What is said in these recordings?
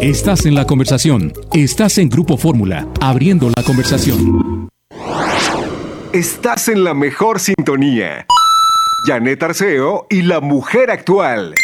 Estás en la conversación. Estás en Grupo Fórmula, abriendo la conversación. Estás en la mejor sintonía. Janet Arceo y la mujer actual.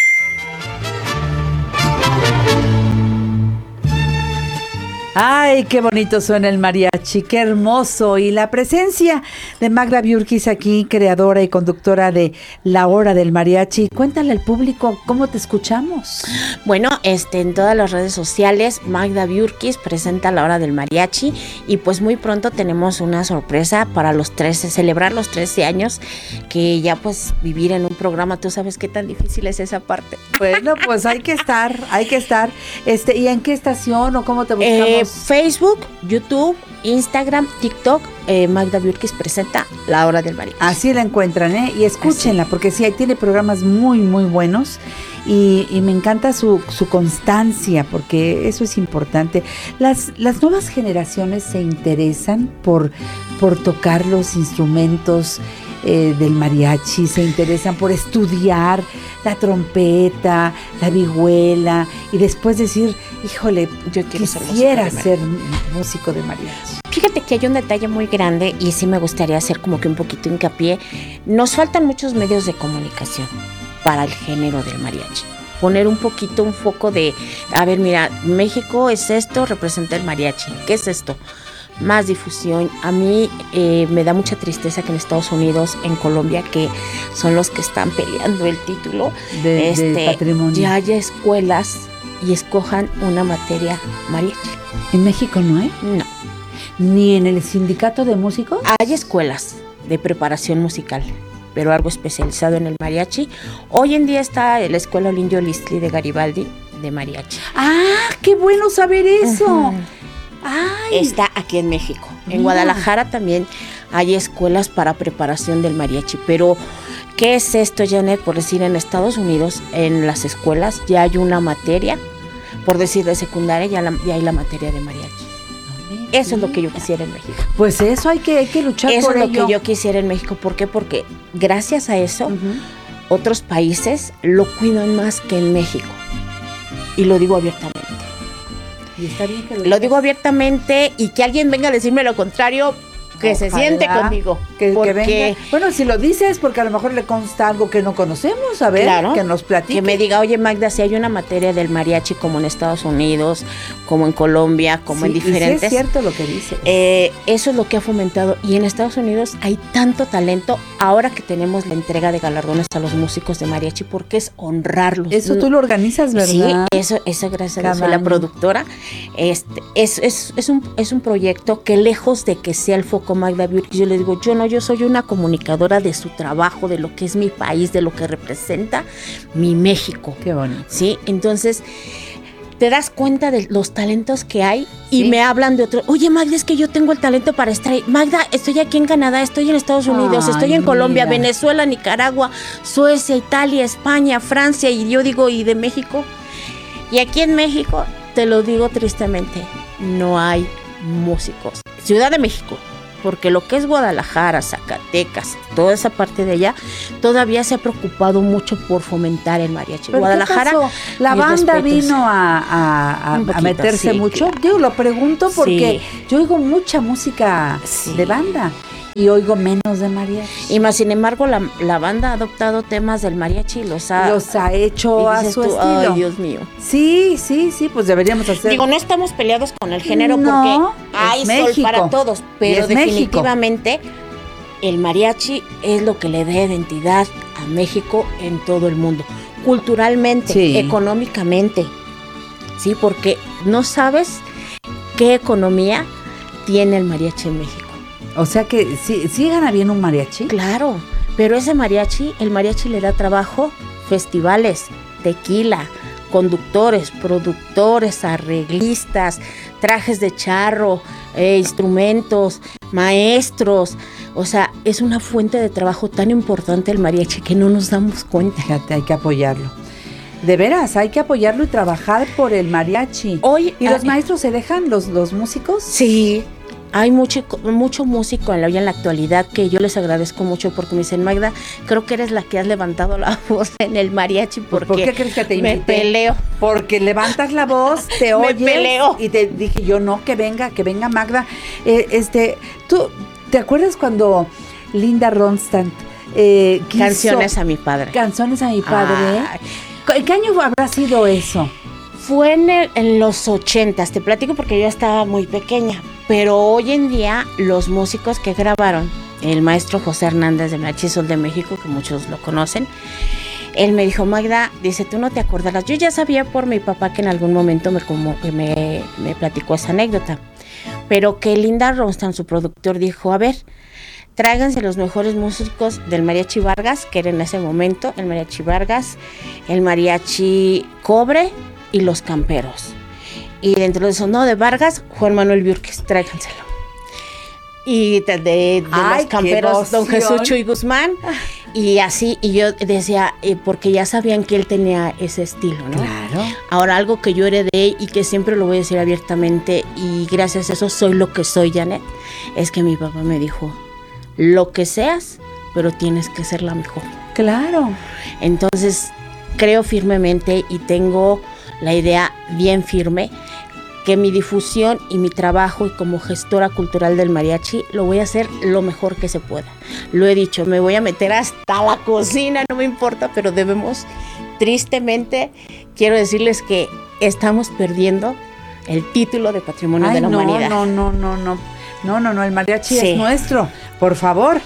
Ay, qué bonito suena el mariachi, qué hermoso. Y la presencia de Magda Viurkis aquí, creadora y conductora de La Hora del Mariachi. Cuéntale al público cómo te escuchamos. Bueno, en todas las redes sociales, Magda Viurkis presenta La Hora del Mariachi y pues muy pronto tenemos una sorpresa para celebrar los 13 años, que ya pues vivir en un programa, tú sabes qué tan difícil es esa parte. Bueno, pues hay que estar. ¿Y en qué estación o cómo te buscamos? Facebook, YouTube, Instagram, TikTok, Magda Viurkis presenta La Hora del Mariachi. Así la encuentran, y escúchenla, porque sí, tiene programas muy, muy buenos y me encanta su constancia, porque eso es importante. Las nuevas generaciones se interesan por tocar los instrumentos del mariachi, se interesan por estudiar la trompeta, la vihuela y después decir, híjole, yo quisiera ser músico de mariachi. Fíjate que hay un detalle muy grande y sí me gustaría hacer como que un poquito hincapié. Nos faltan muchos medios de comunicación para el género del mariachi. Poner un poquito un foco de, a ver, mira, México es esto, representa el mariachi. ¿Qué es esto? Más difusión. A mí me da mucha tristeza que en Estados Unidos, en Colombia, que son los que están peleando el título de patrimonio, ya haya escuelas y escojan una materia mariachi. ¿En México no hay? No. ¿Ni en el sindicato de músicos? Hay escuelas de preparación musical, pero algo especializado en el mariachi. Hoy en día está la Escuela Olindio Listli de Garibaldi de mariachi. ¡Ah, qué bueno saber eso! Uh-huh. Ay. Está aquí en México. En Guadalajara también hay escuelas para preparación del mariachi, pero ¿qué es esto, Janet? Por decir, en Estados Unidos, en las escuelas ya hay una materia, por decir de secundaria, ya hay la materia de mariachi. Eso es lo que yo quisiera en México. Pues eso hay que luchar por ello. Eso es lo que yo quisiera en México. ¿Por qué? Porque gracias a eso, otros países lo cuidan más que en México. Y lo digo abiertamente. Y está bien que lo digo abiertamente, y que alguien venga a decirme lo contrario, que se siente conmigo. Que venga. Bueno, si lo dices, porque a lo mejor le consta algo que no conocemos, a ver, claro, que nos platique. Que me diga, oye Magda, si hay una materia del mariachi como en Estados Unidos, como en Colombia, como en diferentes. Sí, es cierto lo que dice. Eso es lo que ha fomentado. Y en Estados Unidos hay tanto talento, ahora que tenemos la entrega de galardones a los músicos de mariachi, porque es honrarlos. Eso tú lo organizas, ¿verdad? Sí, eso gracias a Dios, soy la productora. Es un proyecto que, lejos de que sea el foco Magda Viurkis, yo le digo, yo soy una comunicadora de su trabajo, de lo que es mi país, de lo que representa mi México. Qué bonito. Sí, entonces te das cuenta de los talentos que hay y me hablan de otro. Oye, Magda, es que yo tengo el talento para estar ahí. Magda, estoy aquí en Canadá, estoy en Estados Unidos, estoy en Colombia, Venezuela, Nicaragua, Suecia, Italia, España, Francia, y yo digo, ¿y de México? Y aquí en México, te lo digo tristemente, no hay músicos. Ciudad de México, porque lo que es Guadalajara, Zacatecas, toda esa parte de allá, todavía se ha preocupado mucho por fomentar el mariachi. ¿Pero Guadalajara, la banda vino a meterse mucho. Claro. Yo lo pregunto porque yo oigo mucha música de banda y oigo menos de mariachi. Y más, sin embargo, la banda ha adoptado temas del mariachi y los ha hecho a su estilo. Ay, Dios mío. Sí, pues deberíamos hacer. Digo, no estamos peleados con el género, porque hay sol para todos, pero definitivamente México. El mariachi es lo que le da identidad a México en todo el mundo, culturalmente, económicamente, sí, porque no sabes qué economía tiene el mariachi en México. O sea que sí gana bien un mariachi. Claro, pero el mariachi le da trabajo, festivales, tequila, conductores, productores, arreglistas, trajes de charro, instrumentos, maestros. O sea, es una fuente de trabajo tan importante el mariachi que no nos damos cuenta. Fíjate, hay que apoyarlo. De veras, hay que apoyarlo y trabajar por el mariachi. Hoy, ¿y los maestros se dejan, los músicos? Sí. hay mucho músico hoy en la actualidad que yo les agradezco mucho porque me dicen, Magda, creo que eres la que has levantado la voz en el mariachi porque ¿Por qué crees que te invité? me peleo. Porque levantas la voz, te oyes. Me peleo. Y te dije yo, no, que venga Magda. ¿Tú te acuerdas cuando Linda Ronstadt quiso Canciones a mi padre? Canciones a mi padre. Ay. ¿En qué año habrá sido eso? Fue en los 80s, te platico porque yo estaba muy pequeña, pero hoy en día los músicos que grabaron, el maestro José Hernández de Mariachi Sol de México, que muchos lo conocen, él me dijo, Magda, dice, tú no te acordarás. Yo ya sabía por mi papá que en algún momento me platicó esa anécdota, pero que Linda Ronstadt, su productor, dijo, a ver, tráiganse los mejores músicos del Mariachi Vargas, que era en ese momento el Mariachi Vargas, el Mariachi Cobre y los Camperos. Y dentro de eso, no, de Vargas, Juan Manuel Viurquis, tráiganselo. Y de los Camperos, don Jesús Chuy Guzmán. Y así, y yo decía, porque ya sabían que él tenía ese estilo, ¿no? Claro. Ahora, algo que yo heredé y que siempre lo voy a decir abiertamente, y gracias a eso soy lo que soy, Janet, es que mi papá me dijo, lo que seas, pero tienes que ser la mejor. Claro. Entonces, creo firmemente y tengo la idea bien firme que mi difusión y mi trabajo y como gestora cultural del mariachi lo voy a hacer lo mejor que se pueda. Lo he dicho, me voy a meter hasta la cocina, no me importa, pero tristemente, quiero decirles que estamos perdiendo el título de Patrimonio de la Humanidad. No, el mariachi Sí. es nuestro. Por favor,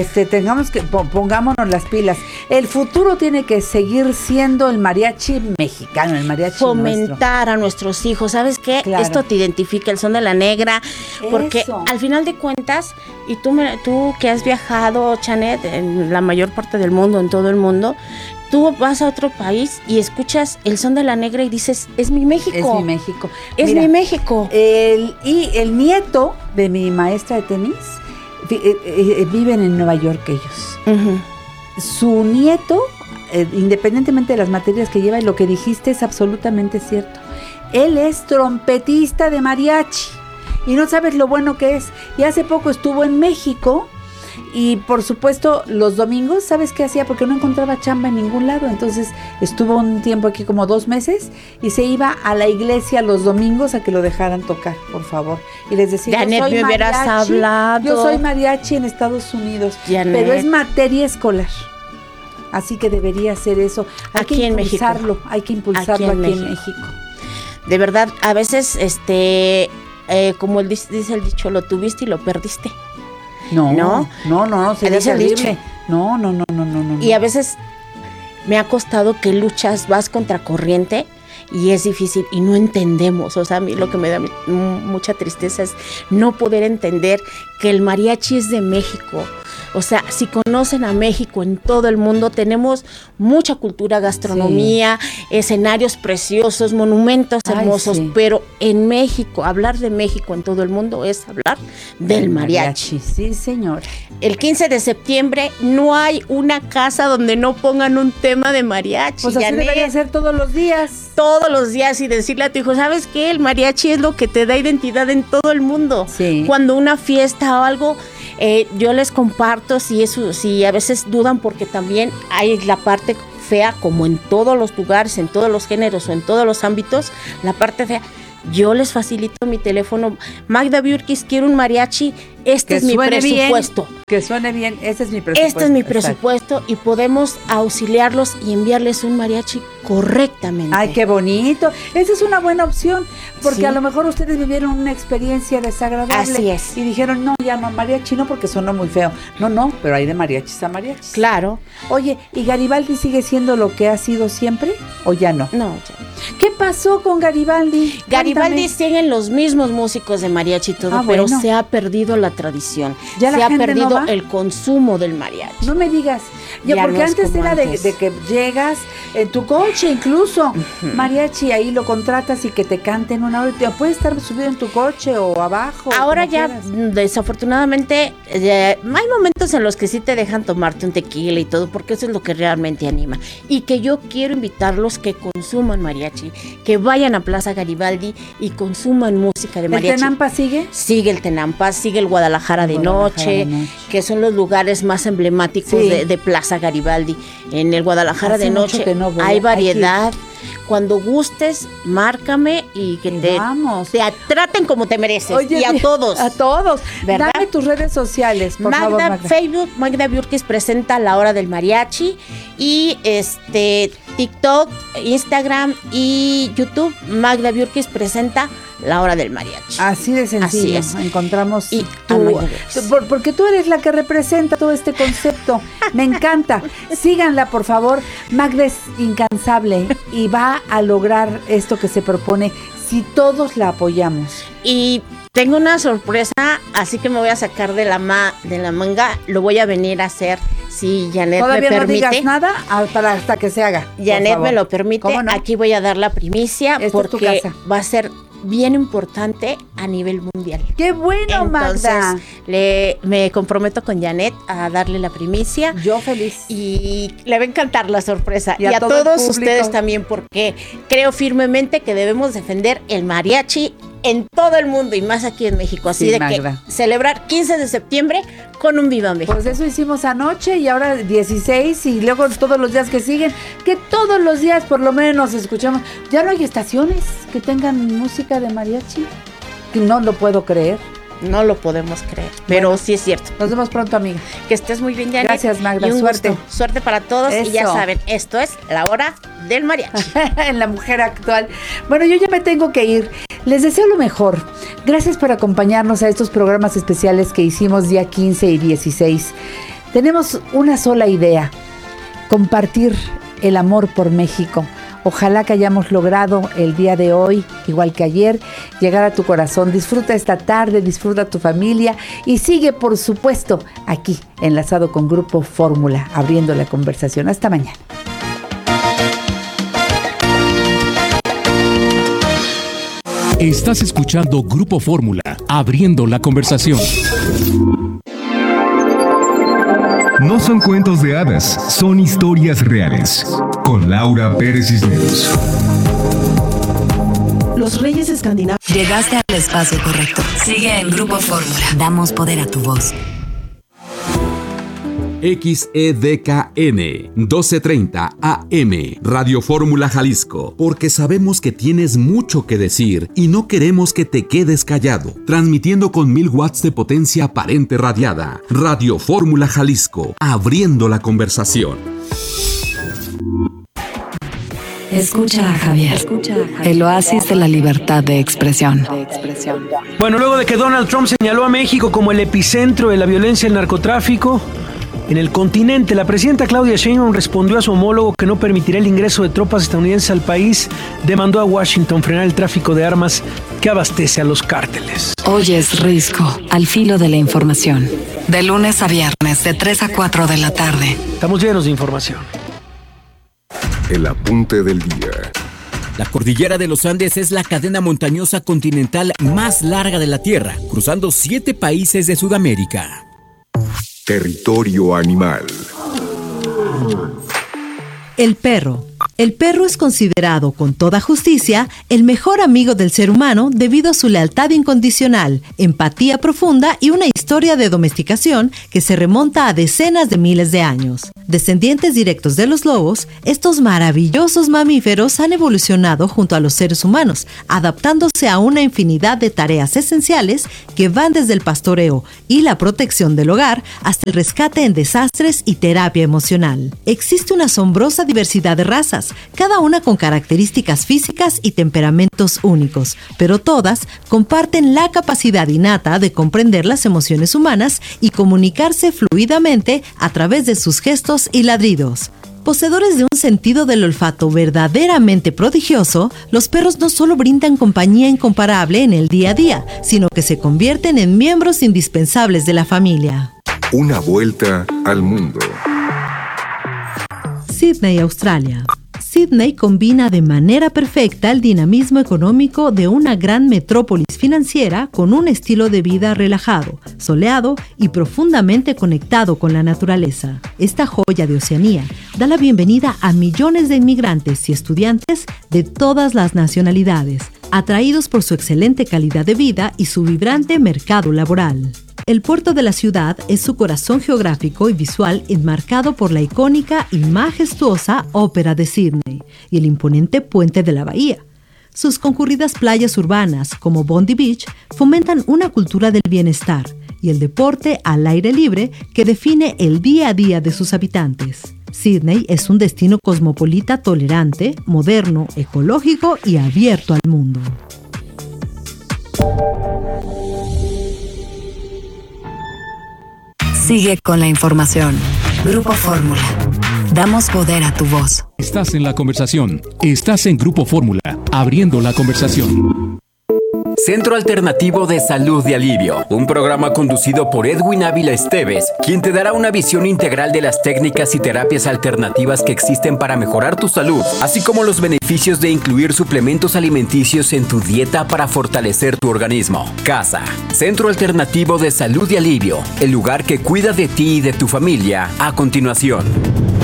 pongámonos las pilas. El futuro tiene que seguir siendo el mariachi mexicano, el mariachi Fomentar nuestro. a nuestros hijos, ¿sabes qué? Claro. Esto te identifica, el son de la negra, porque Eso. al final de cuentas, y tú que has viajado, Janet, en la mayor parte del mundo, en todo el mundo, tú vas a otro país y escuchas el son de la negra y dices, es mi México. Es mi México. Es Mira, mi México. Y el nieto de mi maestra de tenis viven en Nueva York ellos. Ujú. Su nieto, independientemente de las materias que lleva, y lo que dijiste es absolutamente cierto. Él es trompetista de mariachi y no sabes lo bueno que es. Y hace poco estuvo en México y por supuesto los domingos, ¿sabes qué hacía? Porque no encontraba chamba en ningún lado. Entonces estuvo un tiempo aquí como 2 meses y se iba a la iglesia los domingos a que lo dejaran tocar, por favor. Y les decía, Janet, yo soy me hubieras mariachi, hablado. yo soy mariachi en Estados Unidos, Janet. pero es materia escolar. Así que debería ser eso. Hay Aquí que en México. impulsarlo, hay que impulsarlo aquí en México. De verdad, a veces, como dice el dicho, lo tuviste y lo perdiste. No, ¿No? sería Dice el terrible. dicho. No. Y a veces me ha costado que luchas, vas contracorriente y es difícil y no entendemos. O sea, a mí lo que me da mucha tristeza es no poder entender que el mariachi es de México. O sea, si conocen a México en todo el mundo, tenemos mucha cultura, gastronomía, escenarios preciosos, monumentos hermosos, sí. pero en México, hablar de México en todo el mundo es hablar del mariachi. Sí, señor. El 15 de septiembre no hay una casa donde no pongan un tema de mariachi. Pues así Janet. debería ser todos los días. Todos los días y decirle a tu hijo, ¿sabes qué? El mariachi es lo que te da identidad en todo el mundo. Sí. Cuando una fiesta o algo, yo les comparto si a veces dudan porque también hay la parte fea, como en todos los lugares, en todos los géneros o en todos los ámbitos, la parte fea. Yo les facilito mi teléfono. Magda Viurquis, quiero un mariachi. Este es mi presupuesto. Que suene bien. Ese es mi presupuesto. Este es mi presupuesto y podemos auxiliarlos y enviarles un mariachi correctamente. Ay, qué bonito. Esa es una buena opción, porque Sí. a lo mejor ustedes vivieron una experiencia desagradable. Así es. Y dijeron, no, ya no, mariachi no, porque sonó muy feo. No, pero hay de mariachis a mariachis. Claro. Oye, ¿y Garibaldi sigue siendo lo que ha sido siempre o ya no? No, ya. ¿Qué pasó con Garibaldi? Garibaldi Cuéntame. siguen los mismos músicos de mariachi y todo, Ah, pero bueno. se ha perdido la tradición. ¿Ya la se ha gente perdido no va? el consumo del mariachi. No me digas. Ya, porque no es antes como era antes. de que llegas en tu coche incluso, mariachi, ahí lo contratas y que te canten una hora. Puede estar subido en tu coche o abajo. Ahora como ya, quieras. desafortunadamente, hay momentos en los que sí te dejan tomarte un tequila y todo, porque eso es lo que realmente anima. Y que yo quiero invitarlos que consuman mariachi, que vayan a Plaza Garibaldi y consuman música de ¿El mariachi. Tenampa sigue? Sigue el Tenampa, sigue el Guadalajara de noche, que son los lugares más emblemáticos Sí. de Plaza Garibaldi. En el Guadalajara Hace de mucho noche que no voy, hay hay variedad. Cuando gustes, márcame y que Y te vamos. traten como te mereces. Oye, y a todos. A todos. ¿Verdad? Dame tus redes sociales, por Magda, favor, Magda. Facebook, Magda Bjorkis presenta La Hora del Mariachi, y TikTok, Instagram y YouTube, Magda Bjorkis presenta La Hora del Mariachi. Así de sencillo. Así es. Encontramos Y a tú, Magda Bjorkis. Porque tú eres la que representa todo este concepto. Me encanta. Síganla, por favor. Magda es incansable y va a lograr esto que se propone si todos la apoyamos. Y tengo una sorpresa, así que me voy a sacar de la manga. Lo voy a venir a hacer si Janet Todavía me no permite. digas nada para hasta que se haga. por Janet favor. me lo permite. ¿Cómo no? Aquí voy a dar la primicia Esta es tu porque casa. va a ser bien importante a nivel mundial. ¡Qué bueno, Magda! Entonces, me comprometo con Janet a darle la primicia. Yo feliz. Y le va a encantar la sorpresa. Y Y a a todo el todos público. ustedes también, porque creo firmemente que debemos defender el mariachi en todo el mundo y más aquí en México. Así Sí, de Magda. que celebrar 15 de septiembre con un Viva México. Pues eso hicimos anoche y ahora 16 y luego todos los días que siguen, que todos los días por lo menos escuchamos. Ya no hay estaciones que tengan música de mariachi. No lo puedo creer. No lo podemos creer, pero sí es cierto. Nos vemos pronto, amiga. Que estés muy bien, Janet. Gracias, Magda. Y un Suerte. gusto. Suerte para todos. Y ya Eso. saben, esto es La Hora del Mariachi. En la mujer actual. Bueno, yo ya me tengo que ir. Les deseo lo mejor. Gracias por acompañarnos a estos programas especiales que hicimos día 15 y 16. Tenemos una sola idea: compartir el amor por México. Ojalá que hayamos logrado el día de hoy, igual que ayer, llegar a tu corazón. Disfruta esta tarde, disfruta tu familia y sigue, por supuesto, aquí, enlazado con Grupo Fórmula, abriendo la conversación. Hasta mañana. Estás escuchando Grupo Fórmula, abriendo la conversación. No son cuentos de hadas, son historias reales. Con Laura Pérez Cisneros. Los reyes escandinavos. Llegaste al espacio correcto. Sigue en Grupo Fórmula. Damos poder a tu voz. XEDKN 1230 AM Radio Fórmula Jalisco, porque sabemos que tienes mucho que decir y no queremos que te quedes callado. Transmitiendo con 1000 watts de potencia aparente radiada. Radio Fórmula Jalisco, abriendo la conversación. Escucha a Javier. El oasis de la libertad de expresión. Bueno, luego de que Donald Trump señaló a México como el epicentro de la violencia y el narcotráfico en el continente, la presidenta Claudia Sheinbaum respondió a su homólogo que no permitirá el ingreso de tropas estadounidenses al país. Demandó a Washington frenar el tráfico de armas que abastece a los cárteles. Oyes Risco, al filo de la información. De lunes a viernes, de 3 a 4 de la tarde. Estamos llenos de información. El apunte del día. La cordillera de los Andes es la cadena montañosa continental más larga de la Tierra, cruzando 7 países de Sudamérica. Territorio animal. El perro. El perro es considerado con toda justicia el mejor amigo del ser humano debido a su lealtad incondicional, empatía profunda y una historia de domesticación que se remonta a decenas de miles de años. Descendientes directos de los lobos, estos maravillosos mamíferos han evolucionado junto a los seres humanos, adaptándose a una infinidad de tareas esenciales que van desde el pastoreo y la protección del hogar hasta el rescate en desastres y terapia emocional. Existe una asombrosa diversidad de razas, cada una con características físicas y temperamentos únicos, pero todas comparten la capacidad innata de comprender las emociones humanas y comunicarse fluidamente a través de sus gestos y ladridos. Poseedores de un sentido del olfato verdaderamente prodigioso, los perros no solo brindan compañía incomparable en el día a día, sino que se convierten en miembros indispensables de la familia. Una vuelta al mundo. Sídney, Australia. Sídney combina de manera perfecta el dinamismo económico de una gran metrópolis financiera con un estilo de vida relajado, soleado y profundamente conectado con la naturaleza. Esta joya de Oceanía da la bienvenida a millones de inmigrantes y estudiantes de todas las nacionalidades, atraídos por su excelente calidad de vida y su vibrante mercado laboral. El puerto de la ciudad es su corazón geográfico y visual enmarcado por la icónica y majestuosa Ópera de Sídney y el imponente puente de la bahía. Sus concurridas playas urbanas, como Bondi Beach, fomentan una cultura del bienestar y el deporte al aire libre que define el día a día de sus habitantes. Sídney es un destino cosmopolita tolerante, moderno, ecológico y abierto al mundo. Sigue con la información. Grupo Fórmula. Damos poder a tu voz. Estás en la conversación. Estás en Grupo Fórmula, abriendo la conversación. Centro Alternativo de Salud y Alivio, un programa conducido por Edwin Ávila Esteves, quien te dará una visión integral de las técnicas y terapias alternativas que existen para mejorar tu salud, así como los beneficios de incluir suplementos alimenticios en tu dieta para fortalecer tu organismo. CASA, Centro Alternativo de Salud y Alivio, el lugar que cuida de ti y de tu familia, a continuación.